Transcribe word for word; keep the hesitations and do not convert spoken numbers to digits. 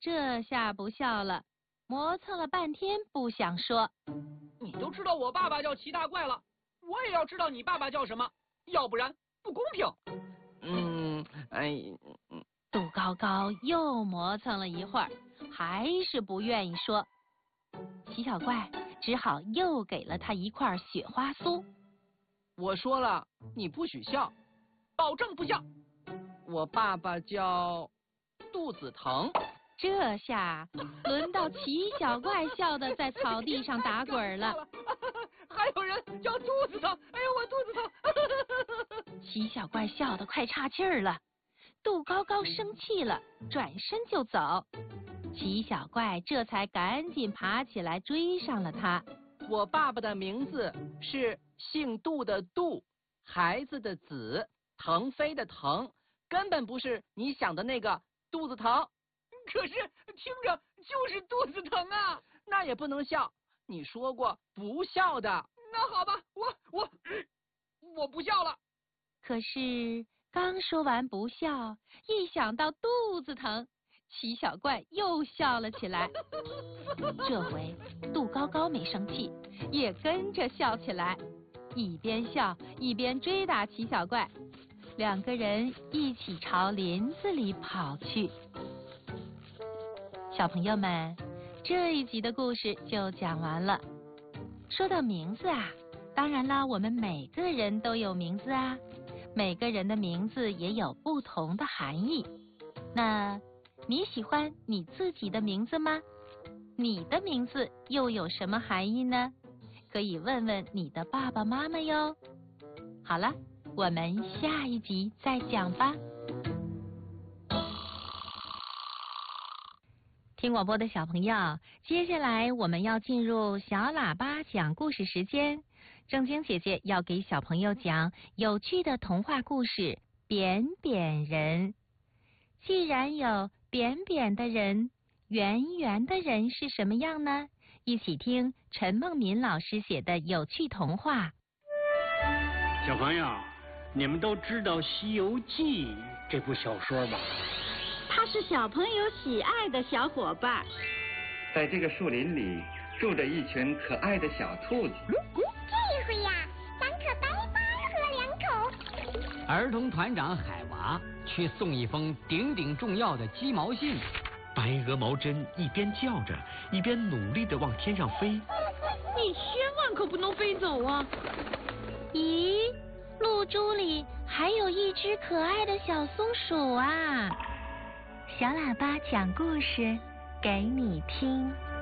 这下不笑了，磨蹭了半天不想说。 你都知道我爸爸叫齐大怪了，我也要知道你爸爸叫什么，要不然不公平。 嗯，哎，嗯。 杜高高又磨蹭了一会儿，还是不愿意说。齐小怪只好又给了他一块雪花酥。 我说了，你不许笑， 保证不笑。 我爸爸叫肚子疼。 这下轮到齐小怪笑得在草地上打滚了。 还有人叫肚子疼，哎呦，我肚子疼。 齐小怪笑得快岔气儿了。杜高高生气了，转身就走。齐小怪这才赶紧爬起来追上了他。 我爸爸的名字是姓杜的杜，孩子的子，腾飞的腾，根本不是你想的那个肚子疼。 可是听着就是肚子疼啊！ 那也不能笑，你说过不笑的。 那好吧，我我我不笑了。 可是刚说完不笑，一想到肚子疼，齐小怪又笑了起来。这回杜高高没生气，也跟着笑起来，一边笑一边追打齐小怪。两个人一起朝林子里跑去。小朋友们，这一集的故事就讲完了。说到名字啊，当然啦，我们每个人都有名字啊，每个人的名字也有不同的含义。那你喜欢你自己的名字吗？你的名字又有什么含义呢？可以问问你的爸爸妈妈哟。好了，我们下一集再讲吧。听广播的小朋友，接下来我们要进入小喇叭讲故事时间。正晶姐姐要给小朋友讲有趣的童话故事《扁扁人》。既然有扁扁的人，圆圆的人是什么样呢？一起听陈梦敏老师写的有趣童话。 小朋友，你们都知道《西游记》这部小说吧？ 它是小朋友喜爱的小伙伴。 在这个树林里住着一群可爱的小兔子。 这回呀，咱可白白喝两口。 儿童团长海娃去送一封顶顶重要的鸡毛信。 白鹅毛针一边叫着，一边努力地往天上飞。 你千万可不能飞走啊！ 咦，露珠里还有一只可爱的小松鼠啊！小喇叭讲故事给你听。